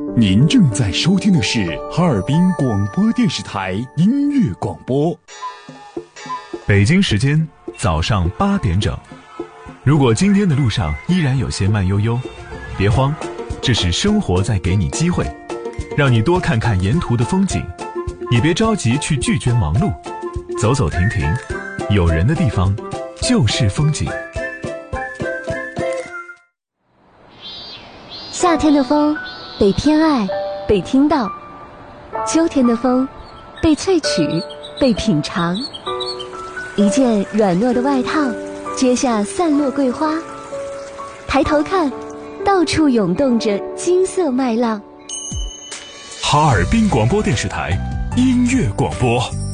您正在收听的是哈尔滨广播电视台音乐广播。 北京时间早上8点整。如果今天的路上依然有些慢悠悠，别慌，这是生活在给你机会，让你多看看沿途的风景。也别着急去拒绝忙碌，走走停停，有人的地方就是风景。 夏天的风被偏爱，被听到；秋天的风被萃取，被品尝。一件软糯的外套，接下散落桂花。抬头看，到处涌动着金色麦浪。 哈尔滨广播电视台音乐广播。